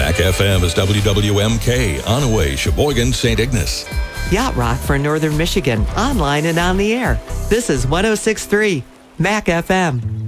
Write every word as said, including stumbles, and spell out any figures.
Mac F M is W W M K, Onaway, Sheboygan, Saint Ignace. Yacht Rock for Northern Michigan, online and on the air. This is one oh six point three Mac F M.